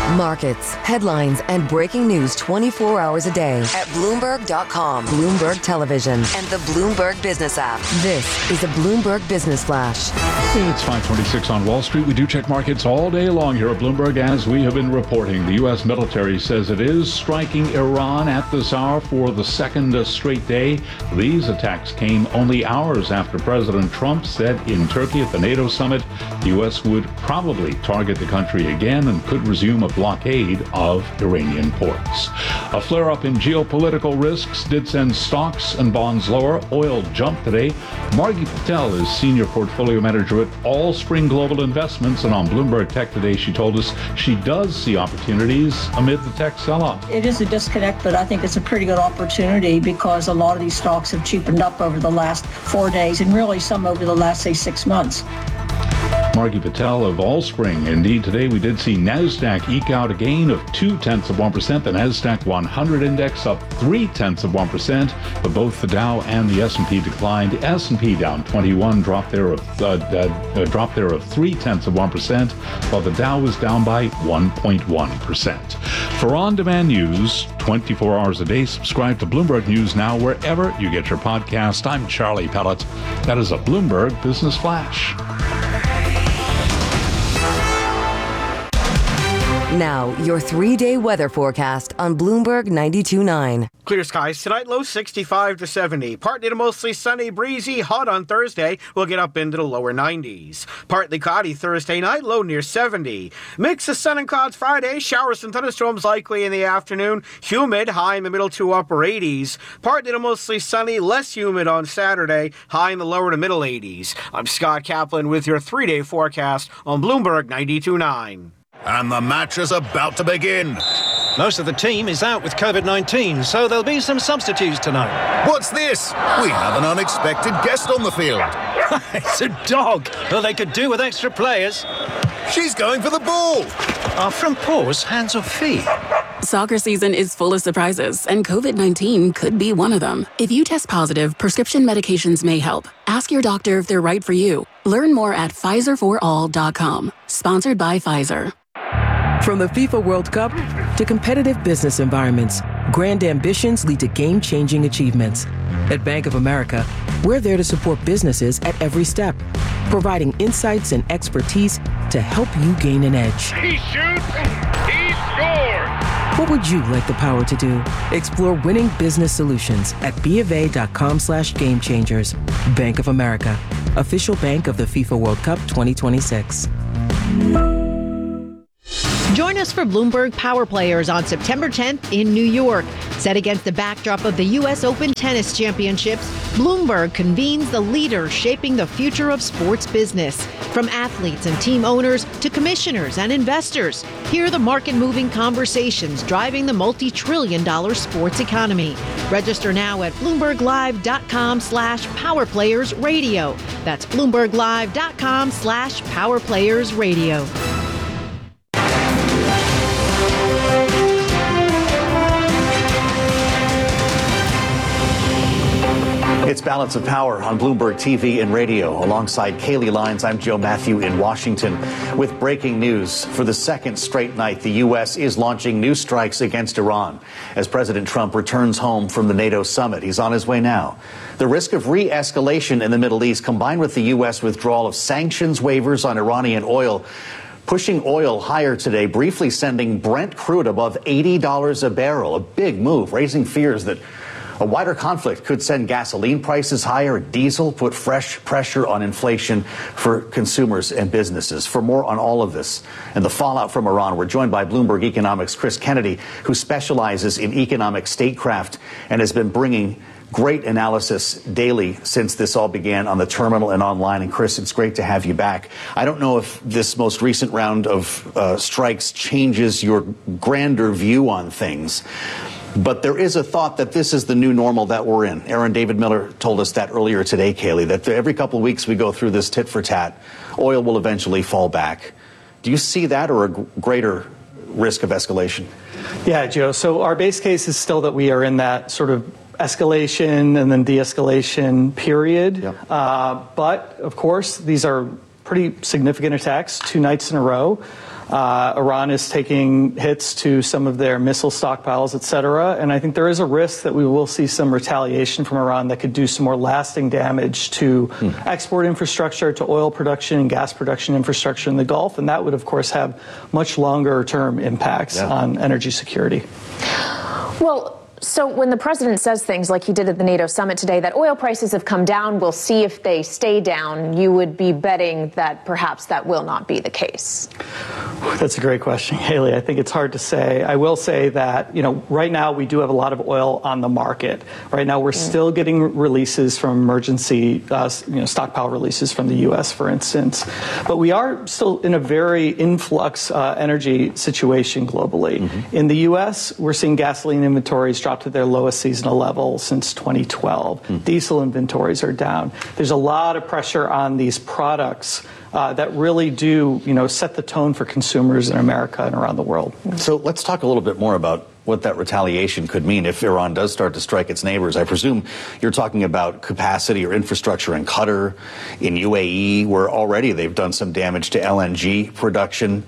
Markets, headlines, and breaking news 24 hours a day at Bloomberg.com, Bloomberg Television, and the Bloomberg Business app. This is a Bloomberg Business Flash. It's 5:26 on Wall Street. We do check markets all day long here at Bloomberg. As we have been reporting, the U.S. military says it is striking Iran at this hour for the second straight day. These attacks came only hours after President Trump said in Turkey at the NATO summit the U.S. would probably target the country again and could resume a blockade of Iranian ports. A flare-up in geopolitical risks did send stocks and bonds lower. Oil jumped today. Margie Patel is senior portfolio manager at Allspring Global Investments, and on Bloomberg Tech today she told us she does see opportunities amid the tech sell-off. It is a disconnect, but I think it's a pretty good opportunity because a lot of these stocks have cheapened up over the last 4 days and really some over the last, say, 6 months. Margie Patel of Allspring. Indeed, today we did see NASDAQ eke out a gain of 0.2%. The NASDAQ 100 index up 0.3%, but both the Dow and the S&P declined. S&P down 21, drop there of 0.3%, while the Dow was down by 1.1%. For on-demand news, 24 hours a day, subscribe to Bloomberg News Now wherever you get your podcast. I'm Charlie Pellet. That is a Bloomberg Business Flash. Now, your 3-day weather forecast on Bloomberg 92.9. Clear skies tonight, low 65 to 70. Partly to mostly sunny, breezy, hot on Thursday. We'll get up into the lower 90s. Partly cloudy Thursday night, low near 70. Mix of sun and clouds Friday. Showers and thunderstorms likely in the afternoon. Humid, high in the middle to upper 80s. Partly to mostly sunny, less humid on Saturday. High in the lower to middle 80s. I'm Scott Kaplan with your 3-day forecast on Bloomberg 92.9. And the match is about to begin. Most of the team is out with COVID-19, so there'll be some substitutes tonight. What's this? We have an unexpected guest on the field. It's a dog. Well, they could do with extra players. She's going for the ball. Are front paws hands or feet? Soccer season is full of surprises, and COVID-19 could be one of them. If you test positive, prescription medications may help. Ask your doctor if they're right for you. Learn more at PfizerForAll.com. Sponsored by Pfizer. From the FIFA World Cup to competitive business environments, grand ambitions lead to game-changing achievements. At Bank of America, we're there to support businesses at every step, providing insights and expertise to help you gain an edge. He shoots, he scores! What would you like the power to do? Explore winning business solutions at BofA.com/gamechangers. Bank of America, official bank of the FIFA World Cup 2026. Join us for Bloomberg Power Players on September 10th in New York. Set against the backdrop of the U.S. Open Tennis Championships, Bloomberg convenes the leaders shaping the future of sports business. From athletes and team owners to commissioners and investors, hear the market-moving conversations driving the multi-trillion-dollar sports economy. Register now at BloombergLive.com/PowerPlayersRadio. That's BloombergLive.com/PowerPlayersRadio. It's Balance of Power on Bloomberg TV and radio. Alongside Kaylee Lyons, I'm Joe Matthew in Washington with breaking news. For the second straight night, the U.S. is launching new strikes against Iran as President Trump returns home from the NATO summit. He's on his way now. The risk of re-escalation in the Middle East, combined with the U.S. withdrawal of sanctions waivers on Iranian oil, pushing oil higher today, briefly sending Brent crude above $80 a barrel. A big move, raising fears that a wider conflict could send gasoline prices higher, diesel, put fresh pressure on inflation for consumers and businesses. For more on all of this and the fallout from Iran, we're joined by Bloomberg Economics' Chris Kennedy, who specializes in economic statecraft and has been bringing great analysis daily since this all began on the terminal and online. And Chris, it's great to have you back. I don't know if this most recent round of strikes changes your grander view on things, but there is a thought that this is the new normal that we're in. Aaron David Miller told us that earlier today, Kaylee, that every couple of weeks we go through this tit for tat, oil will eventually fall back. Do you see that or a greater risk of escalation? Yeah, Joe. So our base case is still that we are in that sort of escalation and then de-escalation period. Yep. But, of course, these are pretty significant attacks 2 nights in a row. Iran is taking hits to some of their missile stockpiles, et cetera. And I think there is a risk that we will see some retaliation from Iran that could do some more lasting damage to export infrastructure, to oil production and gas production infrastructure in the Gulf. And that would, of course, have much longer term impacts on energy security. Well, so when the president says things like he did at the NATO summit today, that oil prices have come down, we'll see if they stay down, you would be betting that perhaps that will not be the case. That's a great question, Haley. I think it's hard to say. I will say that, right now we do have a lot of oil on the market. Right now we're still getting releases from emergency, stockpile releases from the U.S., for instance. But we are still in a very influx energy situation globally. In the U.S., we're seeing gasoline inventories drop to their lowest seasonal level since 2012. Diesel inventories are down. There's a lot of pressure on these products that really do, set the tone for consumers in America and around the world. So let's talk a little bit more about what that retaliation could mean if Iran does start to strike its neighbors. I presume you're talking about capacity or infrastructure in Qatar, in UAE, where already they've done some damage to LNG production.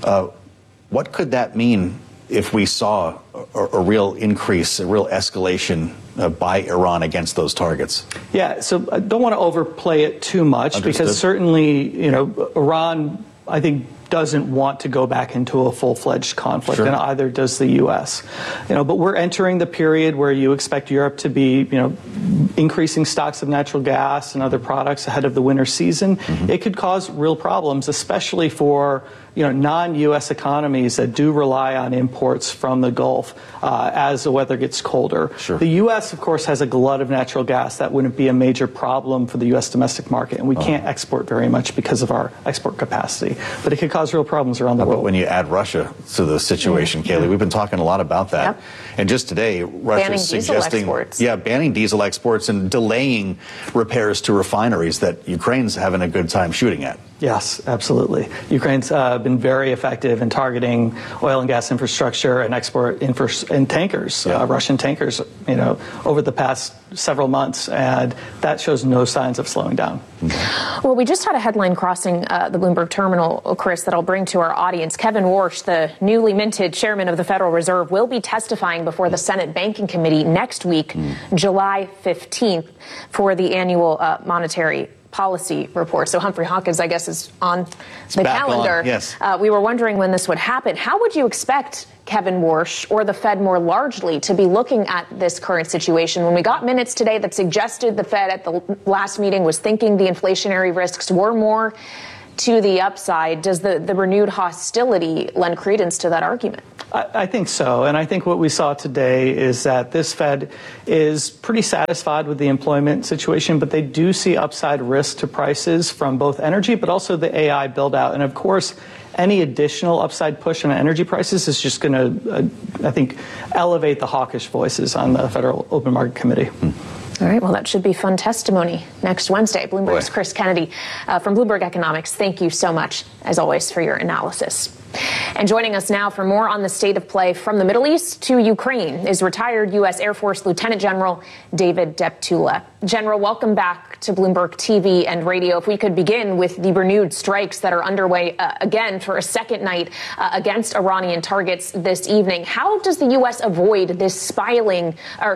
What could that mean if we saw a real increase, a real escalation by Iran against those targets? Yeah, so I don't want to overplay it too much because certainly, Iran, I think, doesn't want to go back into a full-fledged conflict, and either does the U.S. But we're entering the period where you expect Europe to be, increasing stocks of natural gas and other products ahead of the winter season. It could cause real problems, especially for non-U.S. economies that do rely on imports from the Gulf as the weather gets colder. The U.S., of course, has a glut of natural gas. That wouldn't be a major problem for the U.S. domestic market, and we can't export very much because of our export capacity. But it could cause real problems around the world. But when you add Russia to the situation, Kayleigh, we've been talking a lot about that. And just today, Russia is suggesting banning diesel exports and delaying repairs to refineries that Ukraine's having a good time shooting at. Yes, absolutely. Ukraine's been very effective in targeting oil and gas infrastructure and export and tankers, Russian tankers, over the past several months, and that shows no signs of slowing down. Well, we just had a headline crossing the Bloomberg terminal, Chris, that I'll bring to our audience. Kevin Warsh, the newly minted chairman of the Federal Reserve, will be testifying before the Senate Banking Committee next week, July 15th, for the annual monetary policy report. So Humphrey Hawkins, I guess, is on the calendar. Yes. We were wondering when this would happen. How would you expect Kevin Warsh or the Fed more largely to be looking at this current situation? When we got minutes today that suggested the Fed at the last meeting was thinking the inflationary risks were more to the upside, does the renewed hostility lend credence to that argument? I think so. And I think what we saw today is that this Fed is pretty satisfied with the employment situation, but they do see upside risk to prices from both energy, but also the AI build out. And of course, any additional upside push on energy prices is just going to, I think, elevate the hawkish voices on the Federal Open Market Committee. All right. Well, that should be fun testimony next Wednesday. Bloomberg's Chris Kennedy from Bloomberg Economics. Thank you so much, as always, for your analysis. And joining us now for more on the state of play from the Middle East to Ukraine is retired U.S. Air Force Lieutenant General David Deptula. General, welcome back to Bloomberg TV and radio. If we could begin with the renewed strikes that are underway again for a second night against Iranian targets this evening. How does the U.S. avoid this spiraling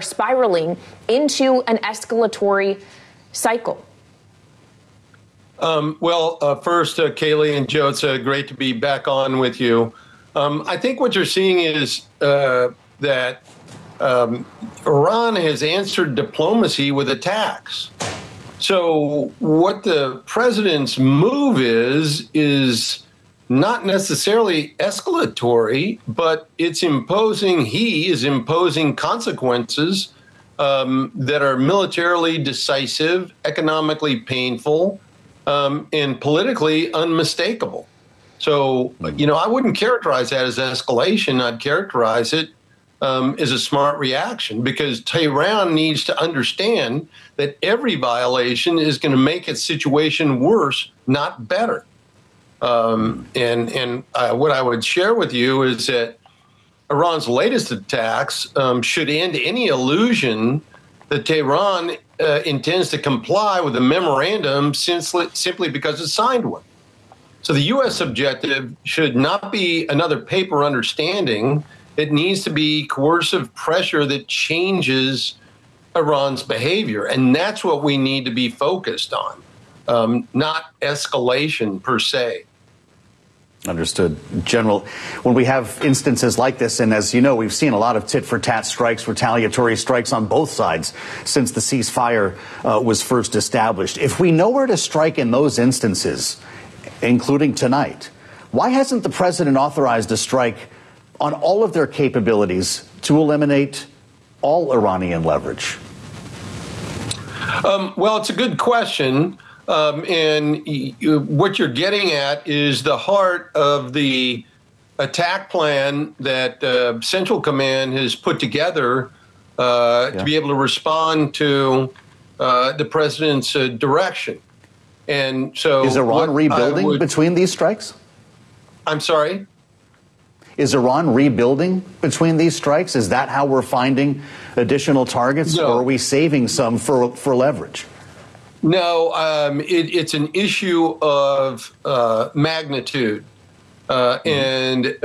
into an escalatory cycle? First, Kayleigh and Joe, it's great to be back on with you. I think what you're seeing is that Iran has answered diplomacy with attacks. So what the president's move is not necessarily escalatory, but he is imposing consequences that are militarily decisive, economically painful, and politically unmistakable. So, I wouldn't characterize that as escalation. I'd characterize it as a smart reaction, because Tehran needs to understand that every violation is going to make its situation worse, not better. And what I would share with you is that Iran's latest attacks should end any illusion that Tehran intends to comply with the memorandum simply because it signed one. So the U.S. objective should not be another paper understanding. It needs to be coercive pressure that changes Iran's behavior. And that's what we need to be focused on, not escalation per se. Understood. General, when we have instances like this, and as you know, we've seen a lot of tit-for-tat strikes, retaliatory strikes on both sides since the ceasefire was first established. If we know where to strike in those instances, including tonight, why hasn't the president authorized a strike on all of their capabilities to eliminate all Iranian leverage? Well, it's a good question. And what you're getting at is the heart of the attack plan that Central Command has put together to be able to respond to the president's direction. And so, is Iran rebuilding between these strikes? I'm sorry? Is Iran rebuilding between these strikes? Is that how we're finding additional targets, or are we saving some for leverage? No, it's an issue of magnitude and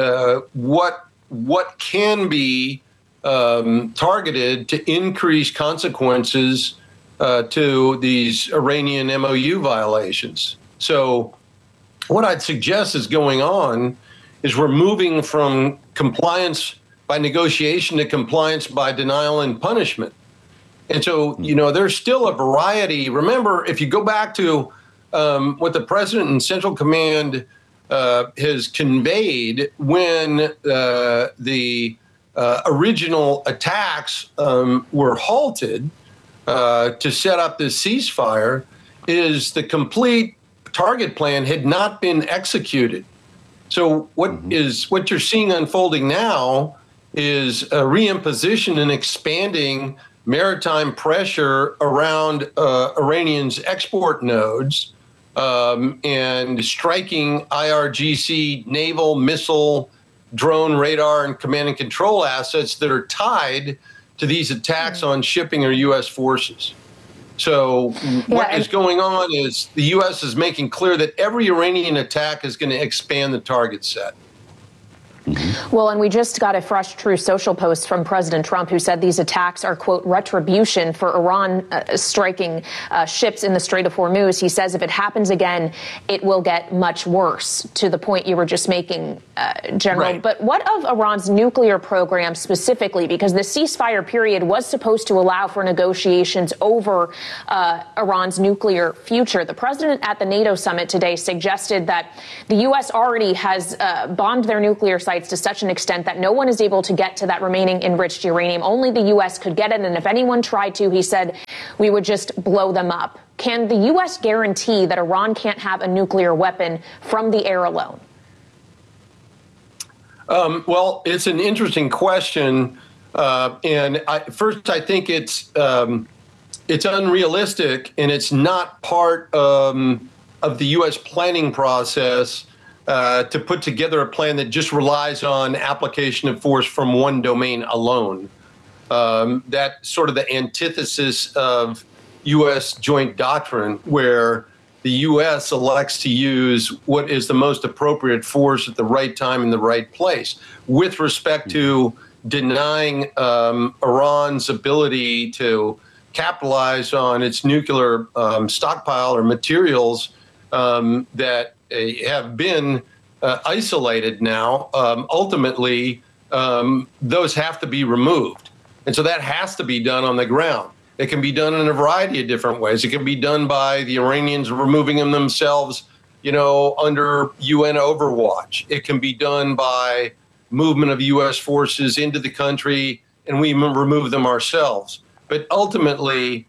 what can be targeted to increase consequences to these Iranian MOU violations. So what I'd suggest is going on is we're moving from compliance by negotiation to compliance by denial and punishment. And so, there's still a variety. Remember, if you go back to what the president and Central Command has conveyed when the original attacks were halted to set up this ceasefire, is the complete target plan had not been executed. So what you're seeing unfolding now is a reimposition and expanding maritime pressure around Iranians' export nodes and striking IRGC naval, missile, drone, radar, and command and control assets that are tied to these attacks on shipping or U.S. forces. So what is going on is the U.S. is making clear that every Iranian attack is going to expand the target set. Well, and we just got a fresh Truth Social post from President Trump, who said these attacks are, quote, retribution for Iran striking ships in the Strait of Hormuz. He says if it happens again, it will get much worse, to the point you were just making, General. Right. But what of Iran's nuclear program specifically? Because the ceasefire period was supposed to allow for negotiations over Iran's nuclear future. The president at the NATO summit today suggested that the U.S. already has bombed their nuclear sites to such an extent that no one is able to get to that remaining enriched uranium. Only the U.S. could get it, and if anyone tried to, he said, we would just blow them up. Can the U.S. guarantee that Iran can't have a nuclear weapon from the air alone? Well, it's an interesting question, and first I think it's unrealistic, and it's not part of the U.S. planning process to put together a plan that just relies on application of force from one domain alone. That's sort of the antithesis of U.S. joint doctrine, where the U.S. elects to use what is the most appropriate force at the right time in the right place. With respect to denying Iran's ability to capitalize on its nuclear stockpile or materials that have been isolated now, ultimately, those have to be removed. And so that has to be done on the ground. It can be done in a variety of different ways. It can be done by the Iranians removing them themselves, under UN overwatch. It can be done by movement of U.S. forces into the country, and we remove them ourselves. But ultimately,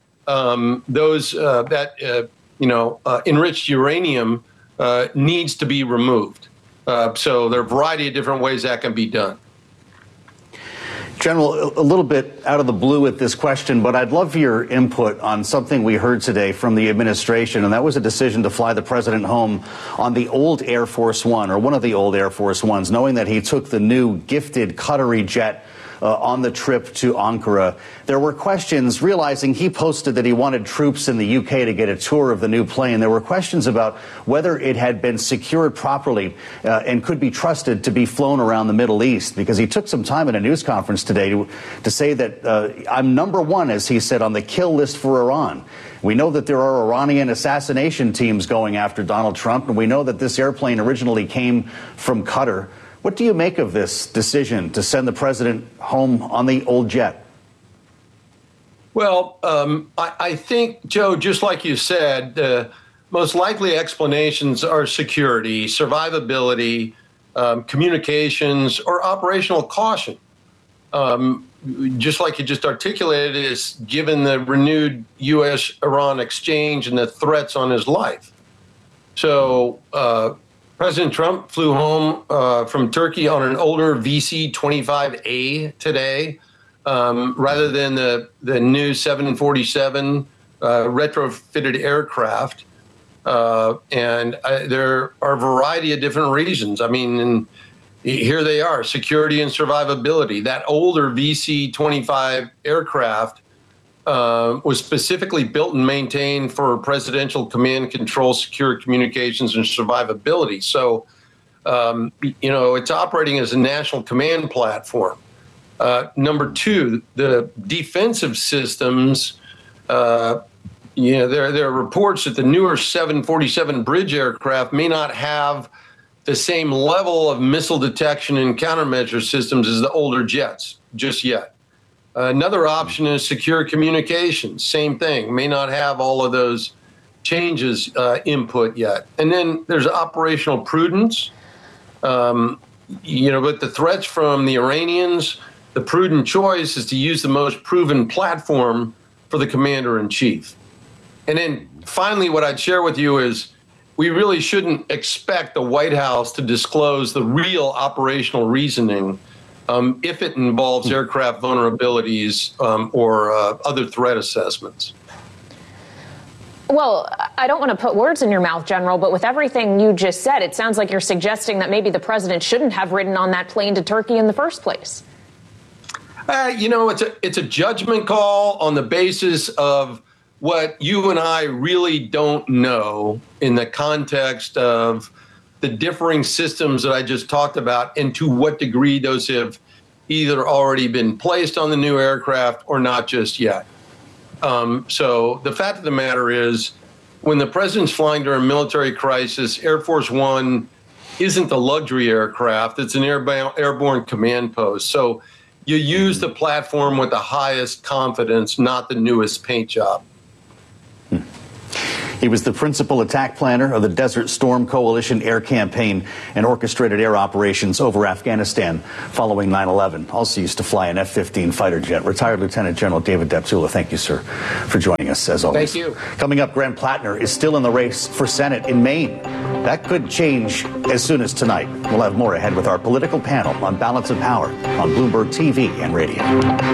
enriched uranium needs to be removed. So there are a variety of different ways that can be done. General, a little bit out of the blue with this question, but I'd love your input on something we heard today from the administration, and that was a decision to fly the president home on the old Air Force One, or one of the old Air Force Ones, knowing that he took the new gifted Qatari jet on the trip to Ankara. There were questions, realizing he posted that he wanted troops in the UK to get a tour of the new plane. There were questions about whether it had been secured properly and could be trusted to be flown around the Middle East, because he took some time in a news conference today to say that I'm number one, as he said, on the kill list for Iran. We know that there are Iranian assassination teams going after Donald Trump, and we know that this airplane originally came from Qatar. What do you make of this decision to send the president home on the old jet? Well, I think, Joe, just like you said, the most likely explanations are security, survivability, communications, or operational caution. Just like you just articulated, is given the renewed U.S.-Iran exchange and the threats on his life. So President Trump flew home from Turkey on an older VC-25A today, rather than the new 747 retrofitted aircraft. And there are a variety of different reasons. I mean, here they are, security and survivability. That older VC-25 aircraft was specifically built and maintained for presidential command, control, secure communications, and survivability. So, it's operating as a national command platform. Number two, the defensive systems, there are reports that the newer 747 bridge aircraft may not have the same level of missile detection and countermeasure systems as the older jets just yet. Another option is secure communications. Same thing, may not have all of those changes input yet. And then there's operational prudence. But the threats from the Iranians, the prudent choice is to use the most proven platform for the commander-in-chief. And then finally, what I'd share with you is we really shouldn't expect the White House to disclose the real operational reasoning if it involves aircraft vulnerabilities or other threat assessments. Well, I don't want to put words in your mouth, General, but with everything you just said, it sounds like you're suggesting that maybe the president shouldn't have ridden on that plane to Turkey in the first place. It's a judgment call on the basis of what you and I really don't know in the context of the differing systems that I just talked about, and to what degree those have either already been placed on the new aircraft or not just yet. So the fact of the matter is, when the president's flying during a military crisis, Air Force One isn't the luxury aircraft. It's an airborne command post. So you use the platform with the highest confidence, not the newest paint job. He was the principal attack planner of the Desert Storm Coalition air campaign and orchestrated air operations over Afghanistan following 9/11. Also used to fly an F-15 fighter jet. Retired Lieutenant General David Deptula, thank you, sir, for joining us, as always. Thank you. Coming up, Graham Plattner is still in the race for Senate in Maine. That could change as soon as tonight. We'll have more ahead with our political panel on Balance of Power on Bloomberg TV and radio.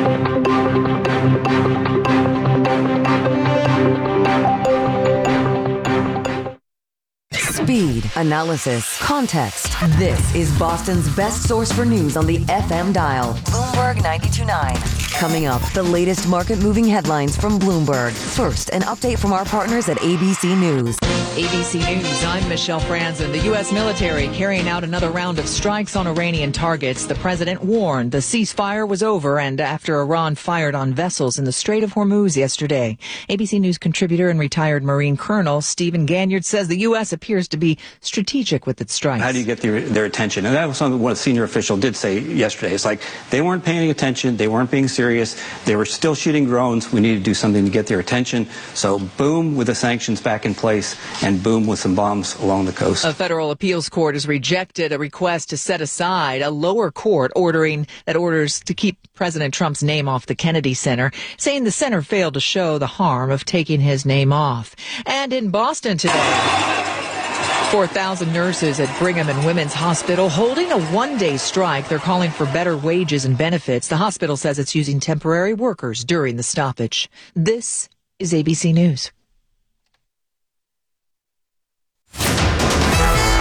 Speed, analysis, context. This is Boston's best source for news on the FM dial. Bloomberg 92.9. Coming up, the latest market-moving headlines from Bloomberg. First, an update from our partners at ABC News. ABC News, I'm Michelle Franzen. The U.S. military carrying out another round of strikes on Iranian targets. The president warned the ceasefire was over, and after Iran fired on vessels in the Strait of Hormuz yesterday. ABC News contributor and retired Marine Colonel Stephen Ganyard says the U.S. appears to be strategic with its strikes. How do you get their attention? And that was something what a senior official did say yesterday. It's like they weren't paying attention. They weren't being serious. They were still shooting drones. We need to do something to get their attention. So boom, with the sanctions back in place, and boom with some bombs along the coast. A federal appeals court has rejected a request to set aside a lower court orders to keep President Trump's name off the Kennedy Center, saying the center failed to show the harm of taking his name off. And in Boston today, 4,000 nurses at Brigham and Women's Hospital holding a one-day strike. They're calling for better wages and benefits. The hospital says it's using temporary workers during the stoppage. This is ABC News.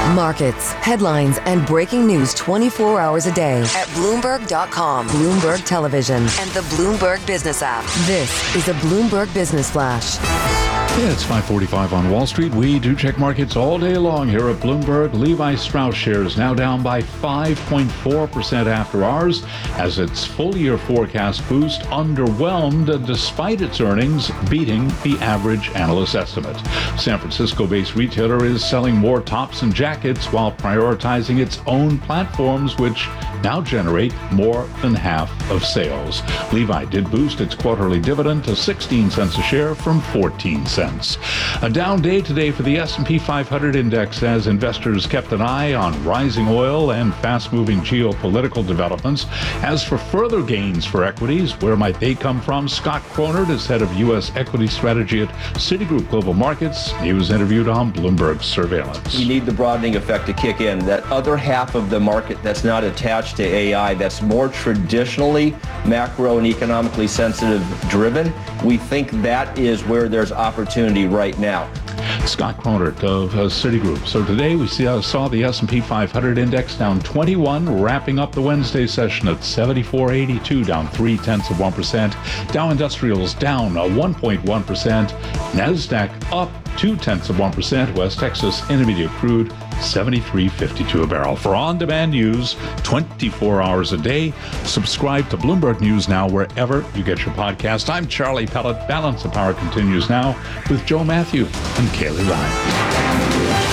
Markets, headlines, and breaking news 24 hours a day at Bloomberg.com, Bloomberg Television, and the Bloomberg Business app. This is a Bloomberg Business Flash. Yeah, it's 5:45 on Wall Street. We do check markets all day long here at Bloomberg. Levi Strauss shares now down by 5.4% after hours as its full-year forecast boost underwhelmed despite its earnings beating the average analyst estimate. San Francisco-based retailer is selling more tops and jackets while prioritizing its own platforms, which now generate more than half of sales. Levi did boost its quarterly dividend to 16 cents a share from 14 cents. A down day today for the S&P 500 index as investors kept an eye on rising oil and fast-moving geopolitical developments. As for further gains for equities, where might they come from? Scott Cronert is head of U.S. equity strategy at Citigroup Global Markets. He was interviewed on Bloomberg Surveillance. You need the broadening effect to kick in. That other half of the market that's not attached to AI, that's more traditionally macro and economically sensitive driven, we think that is where there's opportunity right now. Scott Cronert of Citigroup. So today we saw the S&P 500 index down 21, wrapping up the Wednesday session at 74.82, down 0.3%. Dow Industrials down 1.1%. NASDAQ up 0.2%. West Texas Intermediate Crude 73.52 a barrel. For on-demand news 24 hours a day, subscribe to Bloomberg News Now wherever you get your podcast. I'm Charlie Pellet. Balance of Power continues now with Joe Matthew and Kaylee Ryan.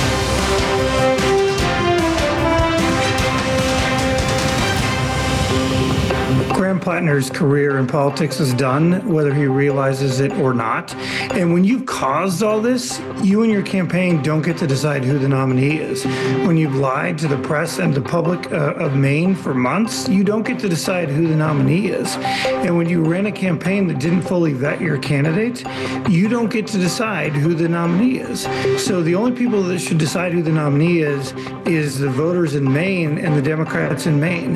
Graham Plattner's career in politics is done, whether he realizes it or not. And when you've caused all this, you and your campaign don't get to decide who the nominee is. When you've lied to the press and the public of Maine for months, you don't get to decide who the nominee is. And when you ran a campaign that didn't fully vet your candidate, you don't get to decide who the nominee is. So the only people that should decide who the nominee is the voters in Maine and the Democrats in Maine.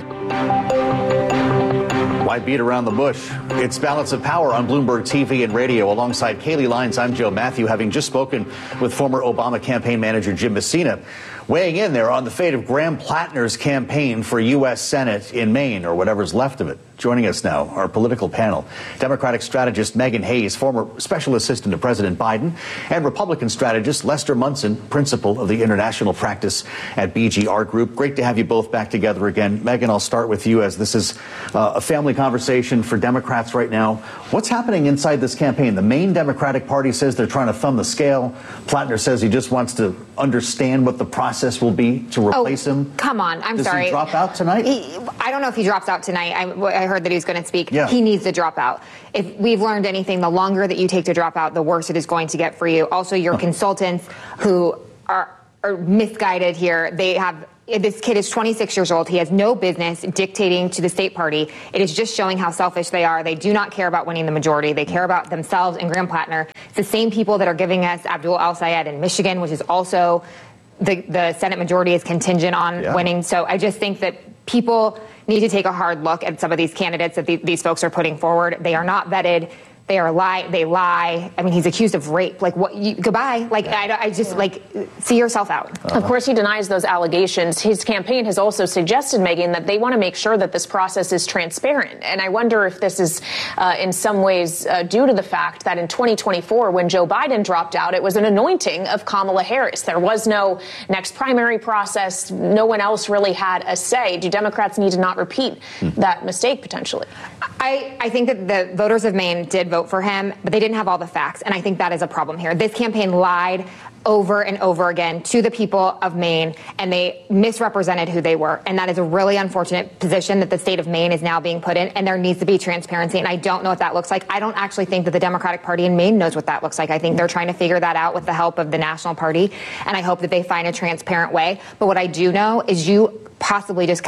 Why beat around the bush? It's Balance of Power on Bloomberg TV and radio. Alongside Kaylee Lyons, I'm Joe Matthew, having just spoken with former Obama campaign manager Jim Messina, weighing in there on the fate of Graham Plattner's campaign for U.S. Senate in Maine, or whatever's left of it. Joining us now, our political panel, Democratic strategist Megan Hayes, former special assistant to President Biden, and Republican strategist Lester Munson, principal of the international practice at BGR Group. Great to have you both back together again. Megan, I'll start with you, as this is a family conversation for Democrats right now. What's happening inside this campaign? The Maine Democratic Party says they're trying to thumb the scale. Plattner says he just wants to understand what the process will be to replace him. Come on, I'm sorry. Does he drop out tonight? I don't know if he drops out tonight. I heard that he was going to speak. Yeah. He needs to drop out. If we've learned anything, the longer that you take to drop out, the worse it is going to get for you. Also, your consultants who are misguided here, this kid is 26 years old. He has no business dictating to the state party. It is just showing how selfish they are. They do not care about winning the majority. They care about themselves and Graham Plattner. It's the same people that are giving us Abdul El-Sayed in Michigan, which is also the Senate majority is contingent on winning. So I just think that people need to take a hard look at some of these candidates that these folks are putting forward. They are not vetted. They lie. I mean, he's accused of rape. Like, what? Goodbye. Like, I just, see yourself out. Of course, he denies those allegations. His campaign has also suggested, Megan, that they want to make sure that this process is transparent. And I wonder if this is in some ways due to the fact that in 2024, when Joe Biden dropped out, it was an anointing of Kamala Harris. There was no next primary process. No one else really had a say. Do Democrats need to not repeat that mistake potentially? I think that the voters of Maine did vote for him, but they didn't have all the facts. And I think that is a problem here. This campaign lied over and over again to the people of Maine, and they misrepresented who they were. And that is a really unfortunate position that the state of Maine is now being put in, and there needs to be transparency. And I don't know what that looks like. I don't actually think that the Democratic Party in Maine knows what that looks like. I think they're trying to figure that out with the help of the National Party, and I hope that they find a transparent way. But what I do know is you possibly just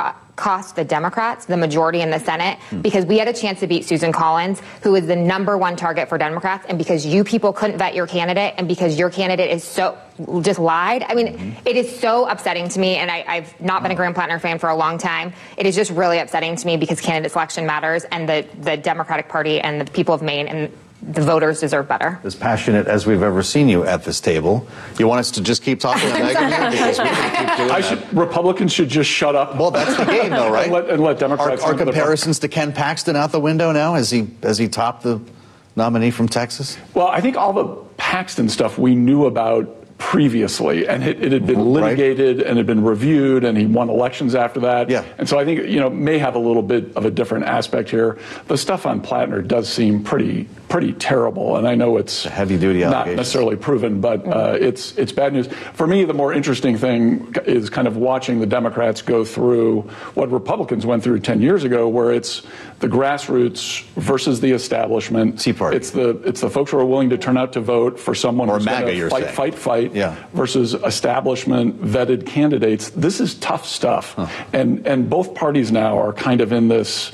cost the Democrats the majority in the Senate, because we had a chance to beat Susan Collins, who is the #1 target for Democrats, and because you people couldn't vet your candidate, and because your candidate is so just lied. I mean, it is so upsetting to me, and I've not been a Graham Plattner fan for a long time. It is just really upsetting to me because candidate selection matters, and the Democratic Party and the people of Maine and the voters deserve better. As passionate as we've ever seen you at this table. You want us to just keep talking to Megan here? Because we can keep doing that. Republicans should just shut up. Well, that's the game, though, right? and let Democrats. Are comparisons to Ken Paxton out the window now? Has he topped the nominee from Texas? Well, I think all the Paxton stuff we knew about previously, and it had been litigated and had been reviewed, and he won elections after that. Yeah. And so I think, may have a little bit of a different aspect here. The stuff on Plattner does seem pretty terrible, and I know it's heavy-duty not necessarily proven, but it's bad news. For me, the more interesting thing is kind of watching the Democrats go through what Republicans went through 10 years ago, where it's the grassroots versus the establishment. Tea Party. It's the folks who are willing to turn out to vote for someone who's going to fight, versus establishment vetted candidates. This is tough stuff, and both parties now are kind of in this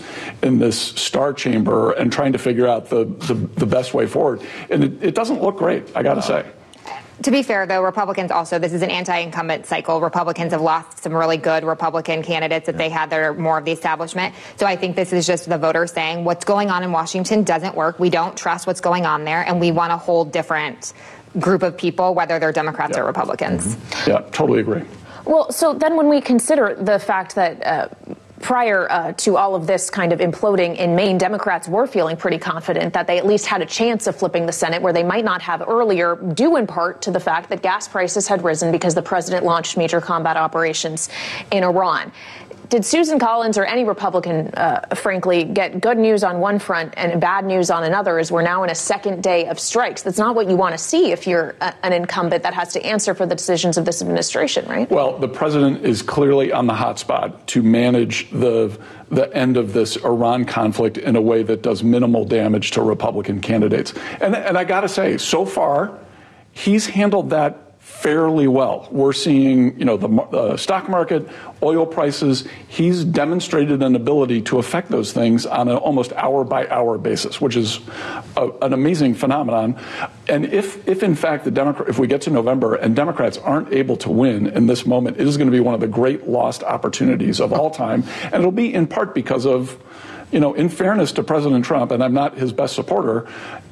star chamber and trying to figure out the best way forward. And it doesn't look great, I got to say. To be fair, though, Republicans also, this is an anti-incumbent cycle. Republicans have lost some really good Republican candidates that they had that are more of the establishment. So I think this is just the voters saying what's going on in Washington doesn't work. We don't trust what's going on there, and we want a whole different group of people, whether they're Democrats or Republicans. Yeah, totally agree. Well, so then when we consider the fact that prior to all of this kind of imploding in Maine, Democrats were feeling pretty confident that they at least had a chance of flipping the Senate, where they might not have earlier, due in part to the fact that gas prices had risen because the president launched major combat operations in Iran. Did Susan Collins or any Republican, frankly, get good news on one front and bad news on another, as we're now in a second day of strikes? That's not what you want to see if you're an incumbent that has to answer for the decisions of this administration, right? Well, the president is clearly on the hot spot to manage the end of this Iran conflict in a way that does minimal damage to Republican candidates. And I got to say, so far, he's handled that fairly well. We're seeing, the stock market, oil prices. He's demonstrated an ability to affect those things on an almost hour-by-hour basis, which is an amazing phenomenon. And if in fact if we get to November and Democrats aren't able to win in this moment, it is going to be one of the great lost opportunities of all time, and it'll be in part because of, in fairness to President Trump, and I'm not his best supporter,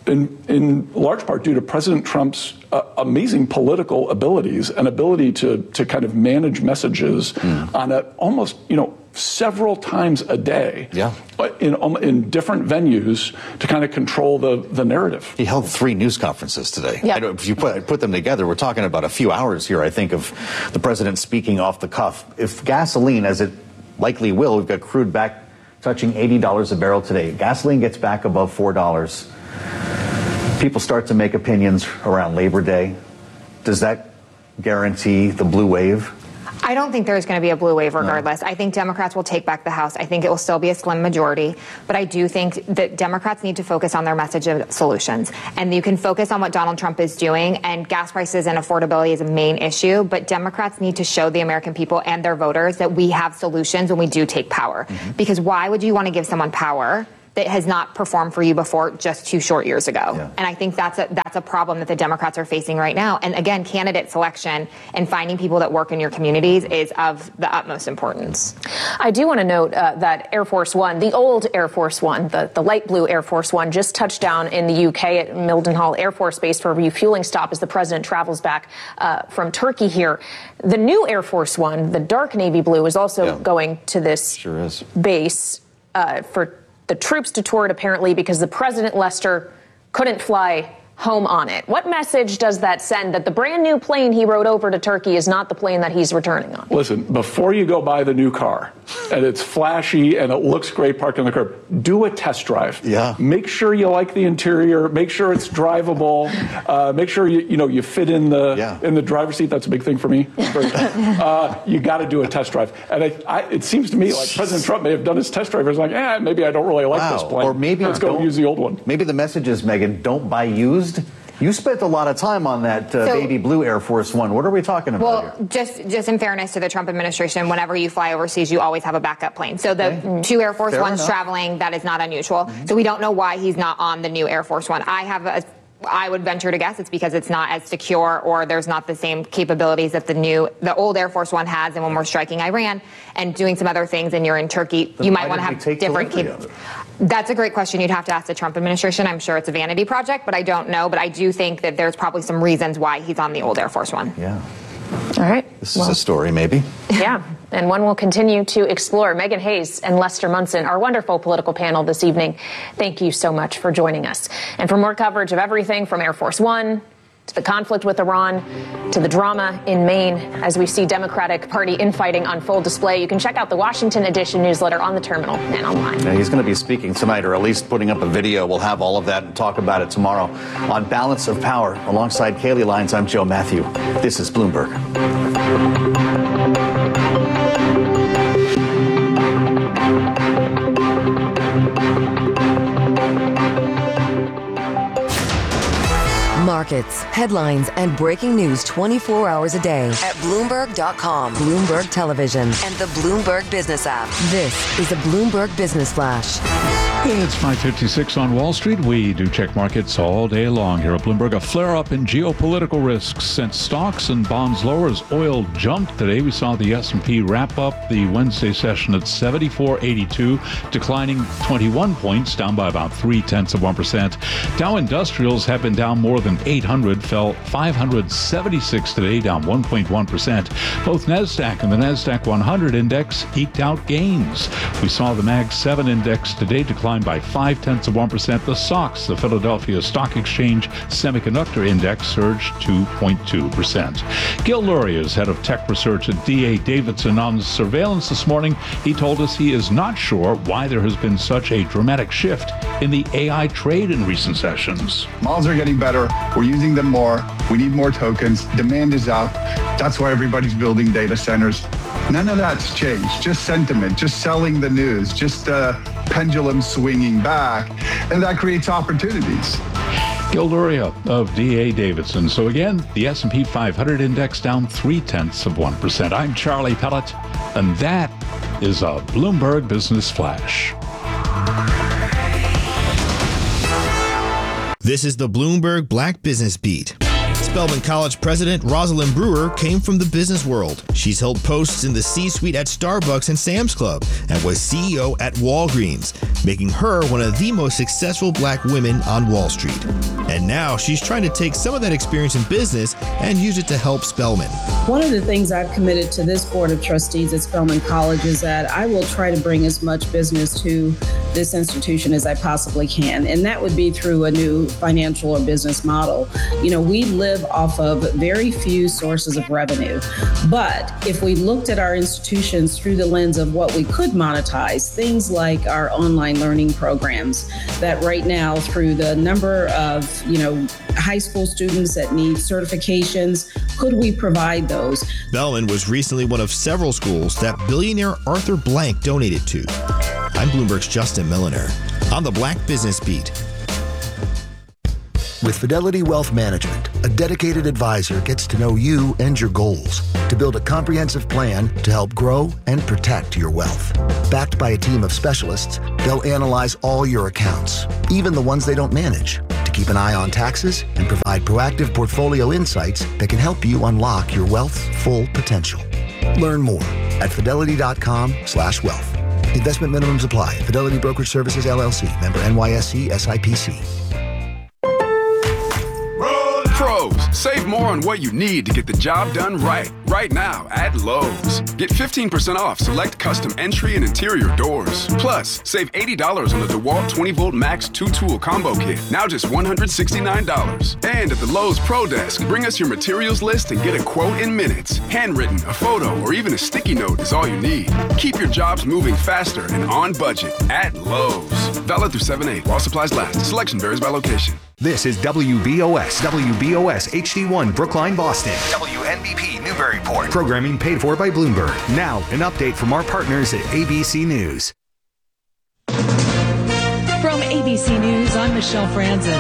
in large part due to President Trump's amazing political abilities and ability to kind of manage messages on almost, several times a day in different venues to kind of control the narrative. He held 3 news conferences today. Yeah. If you put them together, we're talking about a few hours here, I think, of the president speaking off the cuff. If gasoline, as it likely will, we've got crude back touching $80 a barrel today. Gasoline gets back above $4. People start to make opinions around Labor Day. Does that guarantee the blue wave? I don't think there's going to be a blue wave regardless. No. I think Democrats will take back the House. I think it will still be a slim majority. But I do think that Democrats need to focus on their message of solutions. And you can focus on what Donald Trump is doing. And gas prices and affordability is a main issue. But Democrats need to show the American people and their voters that we have solutions when we do take power. Because why would you want to give someone power that has not performed for you before just 2 short years ago? Yeah. And I think that's a problem that the Democrats are facing right now. And again, candidate selection and finding people that work in your communities is of the utmost importance. I do want to note that Air Force One, the old Air Force One, the light blue Air Force One, just touched down in the UK at Mildenhall Air Force Base for a refueling stop as the president travels back from Turkey here. The new Air Force One, the dark navy blue, is also going to this base for the troops to tour it, apparently, because the president, Lester, couldn't fly home on it. What message does that send that the brand new plane he rode over to Turkey is not the plane that he's returning on? Listen, before you go buy the new car and it's flashy and it looks great parked on the curb, do a test drive. Yeah. Make sure you like the interior. Make sure it's drivable. Make sure you fit in the driver's seat. That's a big thing for me. You got to do a test drive. And it seems to me like President Trump may have done his test drive. He's like, maybe I don't really like this plane. Or maybe let's go use the old one. Maybe the message is, Megan, don't buy used. You spent a lot of time on that baby blue Air Force One. What are we talking about here? Just in fairness to the Trump administration, whenever you fly overseas, you always have a backup plane. So the 2 Air Force Ones traveling, that is not unusual. So we don't know why he's not on the new Air Force One. I have I would venture to guess it's because it's not as secure, or there's not the same capabilities that the old Air Force One has. And when we're striking Iran and doing some other things and you're in Turkey, you might want to have different capabilities. That's a great question. You'd have to ask the Trump administration. I'm sure it's a vanity project, but I don't know. But I do think that there's probably some reasons why he's on the old Air Force One. Yeah. All right. This is a story, maybe. Yeah, and one we'll continue to explore. Megan Hayes and Lester Munson, our wonderful political panel this evening. Thank you so much for joining us. And for more coverage of everything from Air Force One to the conflict with Iran to the drama in Maine as we see Democratic Party infighting on full display, you can check out the Washington Edition newsletter on the terminal and online. Yeah, he's going to be speaking tonight, or at least putting up a video. We'll have all of that and talk about it tomorrow on Balance of Power. Alongside Kaylee Lyons, I'm Joe Matthew. This is Bloomberg. Markets, headlines, and breaking news 24 hours a day at Bloomberg.com, Bloomberg Television, and the Bloomberg Business app. This is a Bloomberg Business Flash. It's 5:56 on Wall Street. We do check markets all day long here at Bloomberg. A flare-up in geopolitical risks sent stocks and bonds lower as oil jumped today. We saw the S&P wrap up the Wednesday session at 74.82, declining 21 points, down by about 0.3%. Dow Industrials have been down more than 800, fell 576 today, down 1.1%. Both NASDAQ and the NASDAQ 100 index eked out gains. We saw the Mag 7 index today decline by 0.5%. The SOX, the Philadelphia Stock Exchange Semiconductor Index, surged 2.2%. Gil Luria is head of tech research at D.A. Davidson. On surveillance this morning, he told us he is not sure why there has been such a dramatic shift in the AI trade in recent sessions. Models are getting better. We're using them more. We need more tokens. Demand is up. That's why everybody's building data centers. None of that's changed. Just sentiment, just selling the news, just pendulum swinging back. And that creates opportunities. Gil Luria of D.A. Davidson. So again, the S&P 500 index down 0.3%. I'm Charlie Pellet, and that is a Bloomberg Business Flash. This is the Bloomberg Black Business Beat. Spelman College president Rosalind Brewer came from the business world. She's held posts in the C-suite at Starbucks and Sam's Club and was CEO at Walgreens, making her one of the most successful black women on Wall Street. And now she's trying to take some of that experience in business and use it to help Spelman. One of the things I've committed to this board of trustees at Spelman College is that I will try to bring as much business to this institution as I possibly can. And that would be through a new financial or business model. You know, we live off of very few sources of revenue. But if we looked at our institutions through the lens of what we could monetize, things like our online learning programs, that right now through the number of, high school students that need certifications, could we provide those? Spelman was recently one of several schools that billionaire Arthur Blank donated to. I'm Bloomberg's Justin Milliner on the Black Business Beat. With Fidelity Wealth Management, a dedicated advisor gets to know you and your goals to build a comprehensive plan to help grow and protect your wealth. Backed by a team of specialists, they'll analyze all your accounts, even the ones they don't manage, to keep an eye on taxes and provide proactive portfolio insights that can help you unlock your wealth's full potential. Learn more at fidelity.com/wealth. Investment minimums apply. Fidelity Brokerage Services, LLC. Member NYSE SIPC. Pros, save more on what you need to get the job done right now at Lowe's. Get 15% off select custom entry and interior doors. Plus, save $80 on the DeWalt 20-volt Max 2-tool combo kit, now just $169. And at the Lowe's Pro Desk, bring us your materials list and get a quote in minutes. Handwritten, a photo, or even a sticky note is all you need. Keep your jobs moving faster and on budget at Lowe's. Valid through 7/8 while supplies last. Selection varies by location. This is WBOS HD1 Brookline, Boston. WNBP Newburyport. Programming paid for by Bloomberg. Now, an update from our partners at ABC News. From ABC News, I'm Michelle Franzen.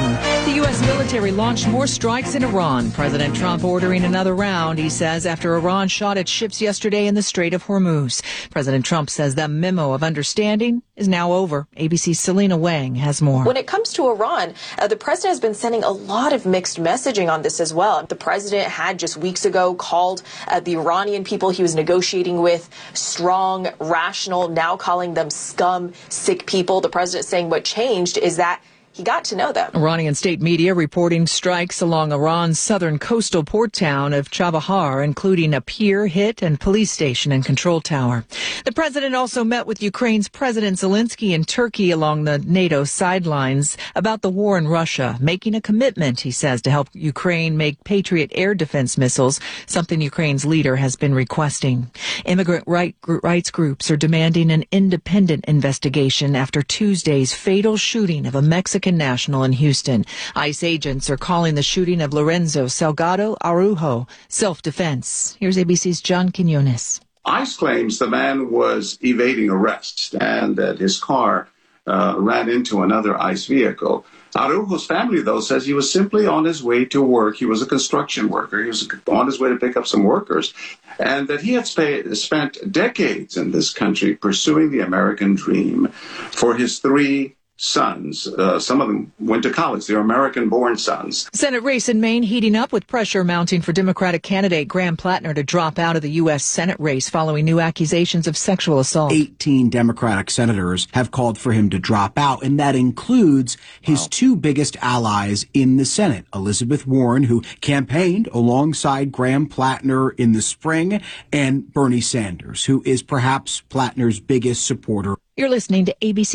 The U.S. military launched more strikes in Iran. President Trump ordering another round, he says, after Iran shot at ships yesterday in the Strait of Hormuz. President Trump says the memo of understanding is now over. ABC's Selena Wang has more. When it comes to Iran, the president has been sending a lot of mixed messaging on this as well. The president had just weeks ago called the Iranian people he was negotiating with strong, rational, now calling them scum, sick people. The president saying what changed is that he got to know them. Iranian state media reporting strikes along Iran's southern coastal port town of Chabahar, including a pier hit and police station and control tower. The president also met with Ukraine's President Zelensky in Turkey along the NATO sidelines about the war in Russia, making a commitment, he says, to help Ukraine make Patriot air defense missiles, something Ukraine's leader has been requesting. Immigrant rights groups are demanding an independent investigation after Tuesday's fatal shooting of a Mexican national in Houston. ICE agents are calling the shooting of Lorenzo Salgado Araujo self-defense. Here's ABC's John Quinones. ICE claims the man was evading arrest and that his car ran into another ICE vehicle. Araujo's family, though, says he was simply on his way to work. He was a construction worker. He was on his way to pick up some workers, and that he had spent decades in this country pursuing the American dream for his three sons. Some of them went to college. They're American-born sons. Senate race in Maine heating up with pressure mounting for Democratic candidate Graham Plattner to drop out of the U.S. Senate race following new accusations of sexual assault. 18 Democratic senators have called for him to drop out, and that includes his two biggest allies in the Senate, Elizabeth Warren, who campaigned alongside Graham Plattner in the spring, and Bernie Sanders, who is perhaps Plattner's biggest supporter. You're listening to ABC.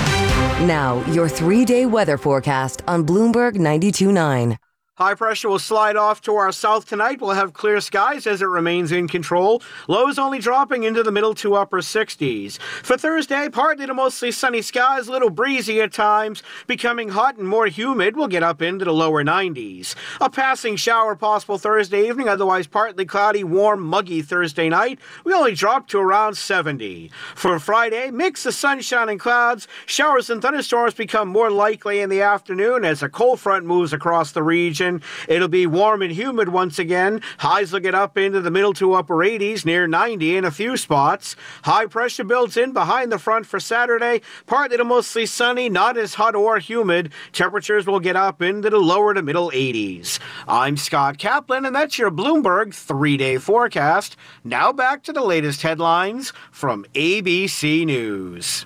Now, your 3-day weather forecast on Bloomberg 92.9. High pressure will slide off to our south tonight. We'll have clear skies as it remains in control. Lows only dropping into the middle to upper 60s. For Thursday, partly to mostly sunny skies, a little breezy at times. Becoming hot and more humid, we'll get up into the lower 90s. A passing shower possible Thursday evening, otherwise partly cloudy, warm, muggy Thursday night. We only drop to around 70. For Friday, mix of sunshine and clouds. Showers and thunderstorms become more likely in the afternoon as a cold front moves across the region. It'll be warm and humid once again. Highs will get up into the middle to upper 80s, near 90 in a few spots. High pressure builds in behind the front for Saturday. Partly to mostly sunny, not as hot or humid. Temperatures will get up into the lower to middle 80s. I'm Scott Kaplan, and that's your Bloomberg 3-day forecast. Now back to the latest headlines from ABC News.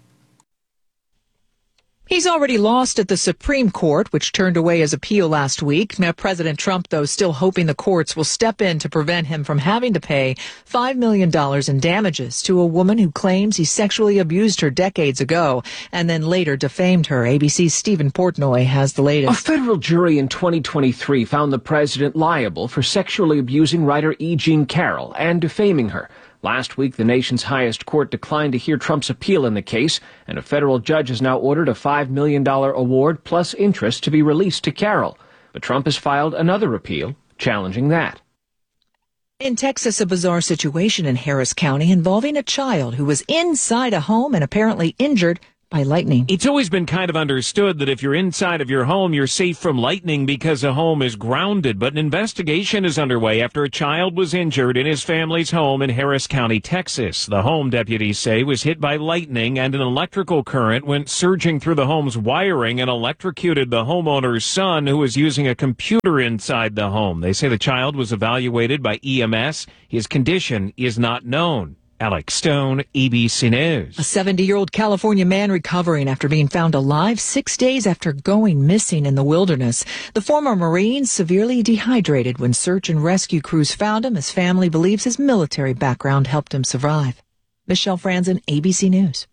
He's already lost at the Supreme Court, which turned away his appeal last week. Now, President Trump, though, still hoping the courts will step in to prevent him from having to pay $5 million in damages to a woman who claims he sexually abused her decades ago and then later defamed her. ABC's Stephen Portnoy has the latest. A federal jury in 2023 found the president liable for sexually abusing writer E. Jean Carroll and defaming her. Last week, the nation's highest court declined to hear Trump's appeal in the case, and a federal judge has now ordered a $5 million award plus interest to be released to Carroll. But Trump has filed another appeal challenging that. In Texas, a bizarre situation in Harris County involving a child who was inside a home and apparently injured by lightning. It's always been kind of understood that if you're inside of your home, you're safe from lightning because a home is grounded. But an investigation is underway after a child was injured in his family's home in Harris County, Texas. The home, deputies say, was hit by lightning and an electrical current went surging through the home's wiring and electrocuted the homeowner's son, who was using a computer inside the home. They say the child was evaluated by EMS. His condition is not known. Alex Stone, ABC News. A 70-year-old California man recovering after being found alive 6 days after going missing in the wilderness. The former Marine severely dehydrated when search and rescue crews found him. His family believes his military background helped him survive. Michelle Franzen, ABC News.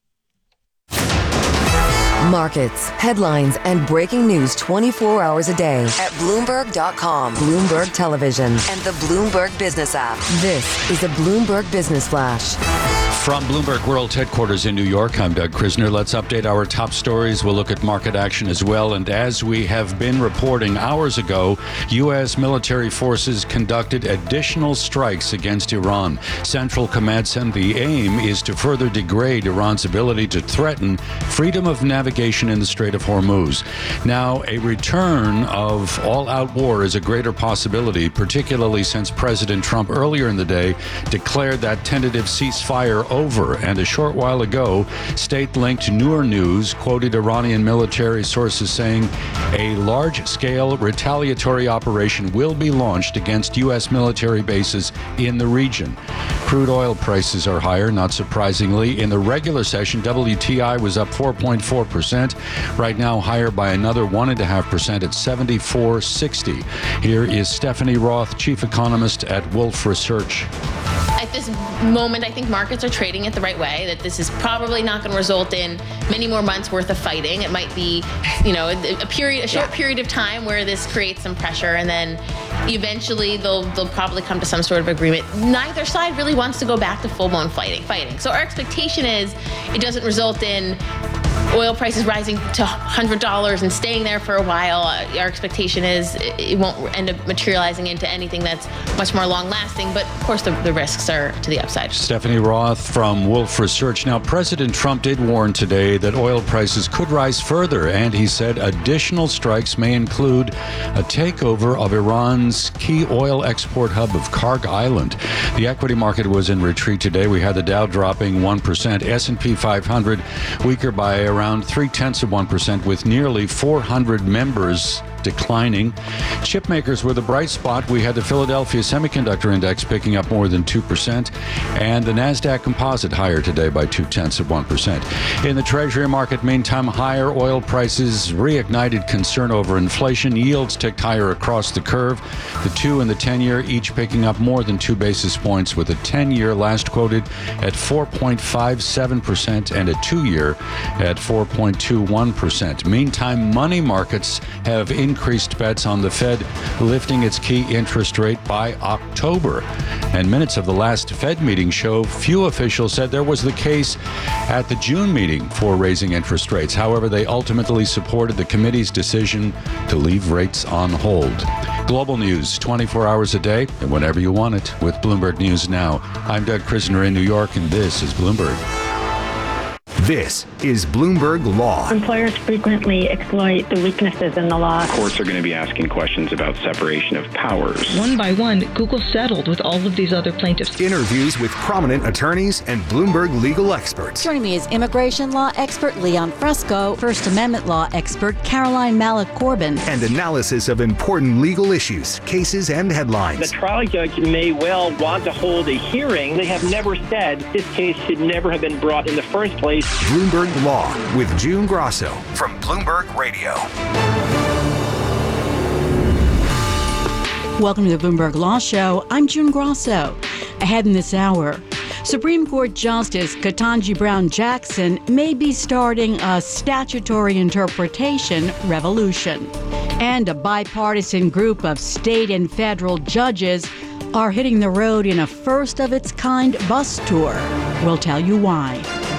Markets, headlines, and breaking news 24 hours a day at Bloomberg.com, Bloomberg Television, and the Bloomberg Business app. This is a Bloomberg Business Flash. From Bloomberg World Headquarters in New York, I'm Doug Krisner. Let's update our top stories. We'll look at market action as well. And as we have been reporting hours ago, U.S. military forces conducted additional strikes against Iran. Central Command said the aim is to further degrade Iran's ability to threaten freedom of navigation in the Strait of Hormuz. Now, a return of all-out war is a greater possibility, particularly since President Trump earlier in the day declared that tentative ceasefire over, and a short while ago, state-linked Noor News quoted Iranian military sources saying a large-scale retaliatory operation will be launched against U.S. military bases in the region. Crude oil prices are higher, not surprisingly. In the regular session, WTI was up 4.4%, right now higher by another 1.5% at $74.60. Here is Stephanie Roth, chief economist at Wolfe Research. At this moment, I think markets are trading it the right way, that this is probably not going to result in many more months worth of fighting. It might be, a short period of time where this creates some pressure, and then eventually they'll probably come to some sort of agreement. Neither side really wants to go back to full-blown fighting. So our expectation is it doesn't result in oil prices rising to $100 and staying there for a while. Our expectation is it won't end up materializing into anything that's much more long-lasting, but of course the risks are to the upside. Stephanie Roth from Wolfe Research. Now, President Trump did warn today that oil prices could rise further, and he said additional strikes may include a takeover of Iran's key oil export hub of Karg Island. The equity market was in retreat today. We had the Dow dropping 1%, S&P 500 weaker by around 0.3%, with nearly 400 members declining. Chip makers were the bright spot. We had the Philadelphia Semiconductor Index picking up more than 2%, and the NASDAQ Composite higher today by 0.2%. In the Treasury market, meantime, higher oil prices reignited concern over inflation. Yields ticked higher across the curve. The 2 and the 10-year each picking up more than 2 basis points, with a 10-year last quoted at 4.57% and a 2-year at 4.21%. Meantime, money markets have increased bets on the Fed lifting its key interest rate by October. And minutes of the last Fed meeting show few officials said there was the case at the June meeting for raising interest rates. However, they ultimately supported the committee's decision to leave rates on hold. Global news 24 hours a day and whenever you want it with Bloomberg News Now. I'm Doug Krisner in New York, and this is Bloomberg. This is Bloomberg Law. Employers frequently exploit the weaknesses in the law. Courts are going to be asking questions about separation of powers. One by one, Google settled with all of these other plaintiffs. Interviews with prominent attorneys and Bloomberg legal experts. Joining me is immigration law expert Leon Fresco, First Amendment law expert Caroline Malik-Corbin, and analysis of important legal issues, cases, and headlines. The trial judge may well want to hold a hearing. They have never said this case should never have been brought in the first place. Bloomberg Law with June Grosso from Bloomberg Radio. Welcome to the Bloomberg Law Show. I'm June Grosso. Ahead in this hour, Supreme Court Justice Ketanji Brown Jackson may be starting a statutory interpretation revolution. And a bipartisan group of state and federal judges are hitting the road in a first-of-its-kind bus tour. We'll tell you why.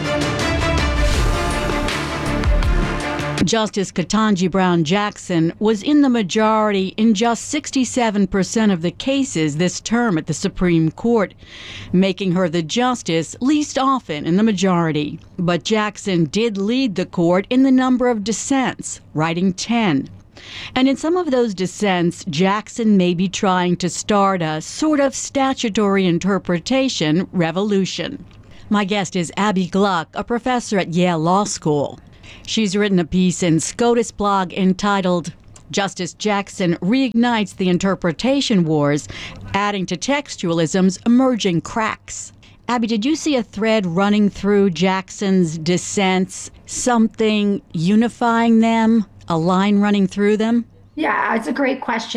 Justice Ketanji Brown Jackson was in the majority in just 67% of the cases this term at the Supreme Court, making her the justice least often in the majority. But Jackson did lead the court in the number of dissents, writing 10. And in some of those dissents, Jackson may be trying to start a sort of statutory interpretation revolution. My guest is Abby Gluck, a professor at Yale Law School. She's written a piece in SCOTUS blog entitled Justice Jackson Reignites the Interpretation Wars, adding to textualism's emerging cracks. Abby, did you see a thread running through Jackson's dissents, something unifying them, a line running through them? Yeah, it's a great question.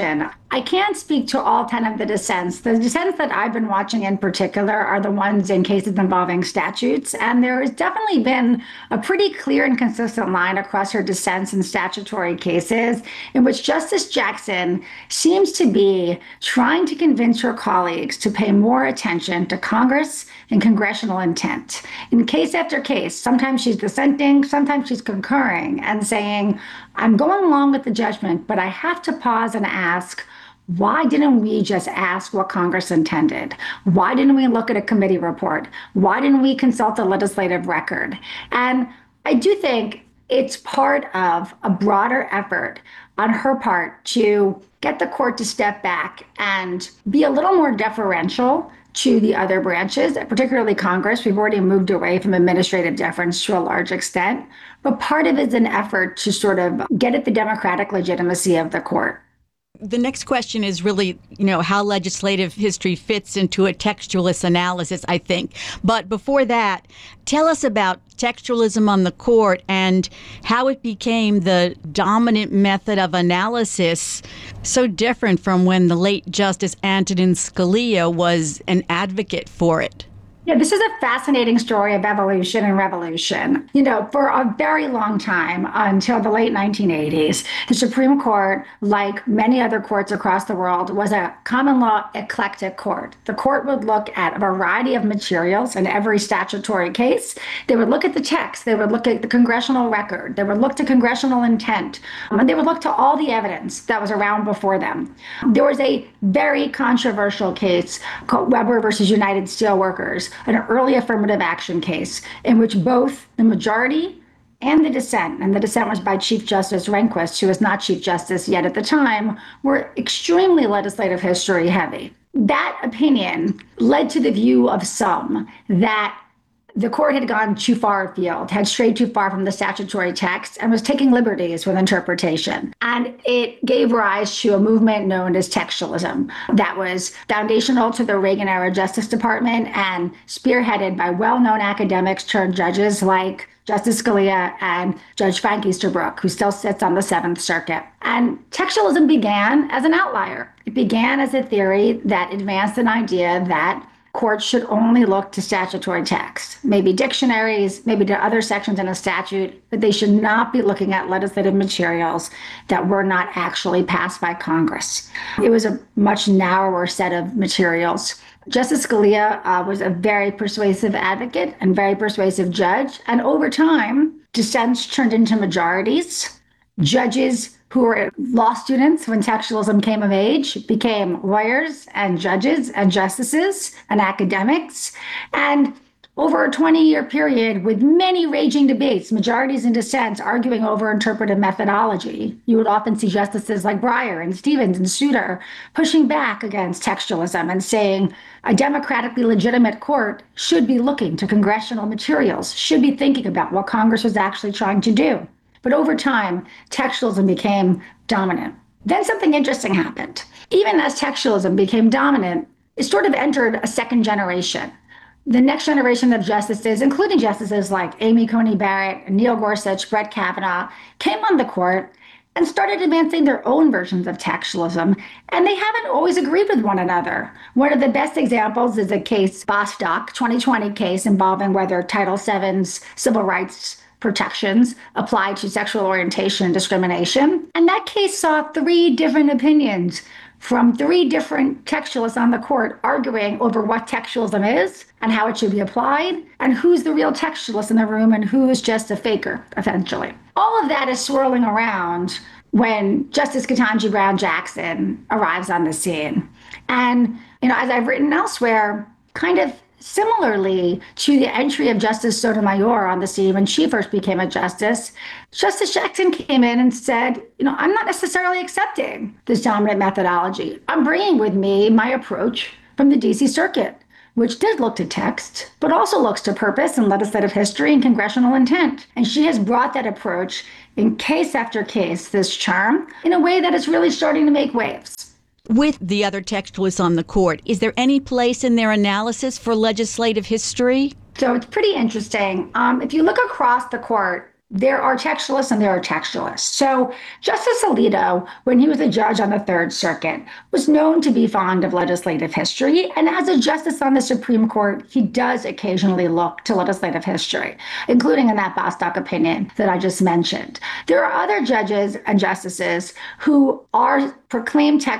I can't speak to all 10 of the dissents. The dissents that I've been watching in particular are the ones in cases involving statutes. And there has definitely been a pretty clear and consistent line across her dissents in statutory cases in which Justice Jackson seems to be trying to convince her colleagues to pay more attention to Congress and congressional intent. In case after case, sometimes she's dissenting, sometimes she's concurring and saying, I'm going along with the judgment, but I have to pause and ask, why didn't we just ask what Congress intended? Why didn't we look at a committee report? Why didn't we consult a legislative record? And I do think it's part of a broader effort on her part to get the court to step back and be a little more deferential to the other branches, particularly Congress. We've already moved away from administrative deference to a large extent, but part of it is an effort to sort of get at the democratic legitimacy of the court. The next question is really, how legislative history fits into a textualist analysis, I think. But before that, tell us about textualism on the court and how it became the dominant method of analysis, so different from when the late Justice Antonin Scalia was an advocate for it. Yeah, this is a fascinating story of evolution and revolution. For a very long time, until the late 1980s, the Supreme Court, like many other courts across the world, was a common law eclectic court. The court would look at a variety of materials in every statutory case. They would look at the text. They would look at the congressional record. They would look to congressional intent. And they would look to all the evidence that was around before them. There was a very controversial case called Weber versus United Steelworkers, an early affirmative action case in which both the majority and the dissent was by Chief Justice Rehnquist, who was not Chief Justice yet at the time, were extremely legislative history heavy. That opinion led to the view of some that the court had gone too far afield, had strayed too far from the statutory text, and was taking liberties with interpretation. And it gave rise to a movement known as textualism that was foundational to the Reagan-era Justice Department and spearheaded by well-known academics turned judges like Justice Scalia and Judge Frank Easterbrook, who still sits on the Seventh Circuit. And textualism began as an outlier. It began as a theory that advanced an idea that courts should only look to statutory text, maybe dictionaries, maybe to other sections in a statute, but they should not be looking at legislative materials that were not actually passed by Congress. It was a much narrower set of materials. Justice Scalia was a very persuasive advocate and very persuasive judge, and over time, dissents turned into majorities. Judges who were law students when textualism came of age became lawyers and judges and justices and academics. And over a 20-year period with many raging debates, majorities and dissents arguing over interpretive methodology, you would often see justices like Breyer and Stevens and Souter pushing back against textualism and saying a democratically legitimate court should be looking to congressional materials, should be thinking about what Congress was actually trying to do. But over time, textualism became dominant. Then something interesting happened. Even as textualism became dominant, it sort of entered a second generation. The next generation of justices, including justices like Amy Coney Barrett, Neil Gorsuch, Brett Kavanaugh, came on the court and started advancing their own versions of textualism, and they haven't always agreed with one another. One of the best examples is a case, Bostock, 2020 case involving whether Title VII's civil rights protections apply to sexual orientation and discrimination. And that case saw 3 different opinions from 3 different textualists on the court arguing over what textualism is and how it should be applied, and who's the real textualist in the room and who is just a faker, essentially. All of that is swirling around when Justice Ketanji Brown Jackson arrives on the scene. And, as I've written elsewhere, kind of similarly to the entry of Justice Sotomayor on the scene when she first became a justice, Justice Jackson came in and said, I'm not necessarily accepting this dominant methodology. I'm bringing with me my approach from the DC Circuit, which did look to text, but also looks to purpose and legislative history and congressional intent. And she has brought that approach in case after case, this charm, in a way that is really starting to make waves. With the other textualists on the court, is there any place in their analysis for legislative history? So it's pretty interesting. If you look across the court, there are textualists and there are textualists. So Justice Alito, when he was a judge on the Third Circuit, was known to be fond of legislative history. And as a justice on the Supreme Court, he does occasionally look to legislative history, including in that Bostock opinion that I just mentioned. There are other judges and justices who are proclaimed